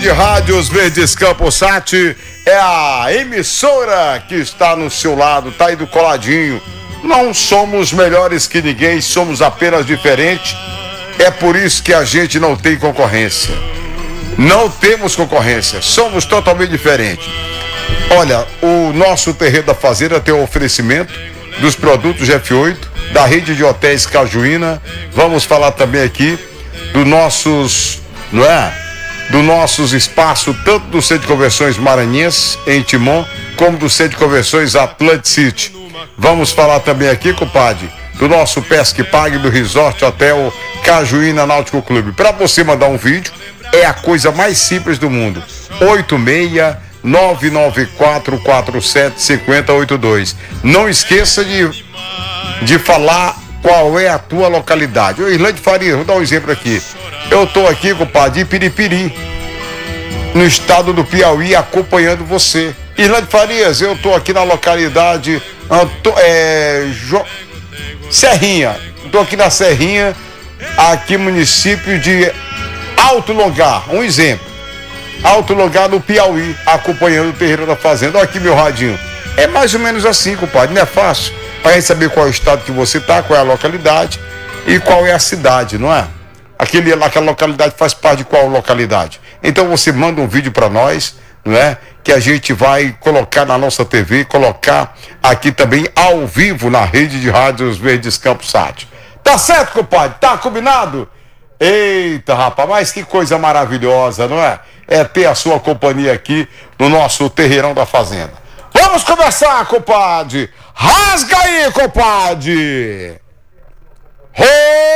de Rádios Verdes Campos Sat é a emissora que está no seu lado, tá aí do coladinho. Não somos melhores que ninguém, somos apenas diferentes. É por isso que a gente não tem concorrência. Não temos concorrência, somos totalmente diferentes. Olha, o nosso Terreiro da Fazenda tem o oferecimento dos produtos F8, da rede de hotéis Cajuína. Vamos falar também aqui dos nossos, do nossos espaços, tanto do Centro de Convenções Maranhense, em Timon, como do Centro de Convenções Atlantic City. Vamos falar também aqui, compadre, do nosso Pesque Pague, do Resort Hotel Cajuína Náutico Clube. Para você mandar um vídeo, é a coisa mais simples do mundo. 86-99447-5082. Não esqueça de falar qual é a tua localidade. Ô, Irlande Faria, vou dar um exemplo aqui. Eu tô aqui, compadre, em Piripiri, no estado do Piauí, acompanhando você. Irlande Farias, eu tô aqui na localidade Serrinha. Tô aqui na Serrinha, aqui município de Alto Longar, um exemplo. Alto Longar no Piauí, acompanhando o Terreiro da Fazenda. Olha aqui meu radinho. É mais ou menos assim, compadre, não é fácil? Pra gente saber qual é o estado que você tá, qual é a localidade e qual é a cidade, não é? Aquela localidade faz parte de qual localidade? Então você manda um vídeo para nós, não é? Que a gente vai colocar na nossa TV, colocar aqui também ao vivo na rede de Rádios Verdes Campos Sat. Tá certo, compadre? Tá combinado? Eita, rapaz, mas que coisa maravilhosa, não é? É ter a sua companhia aqui no nosso Terreirão da Fazenda. Vamos começar, compadre! Rasga aí, compadre!